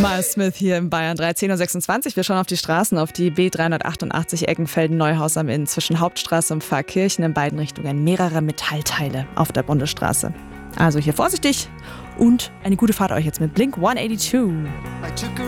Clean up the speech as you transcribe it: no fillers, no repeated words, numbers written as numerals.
Miles Smith hier im Bayern 3, 10.26 Uhr. Wir schauen auf die Straßen, auf die B388 Eckenfelden-Neuhaus am Inn zwischen Hauptstraße und Pfarrkirchen, in beiden Richtungen mehrere Metallteile auf der Bundesstraße. Also hier vorsichtig und eine gute Fahrt euch jetzt mit Blink 182.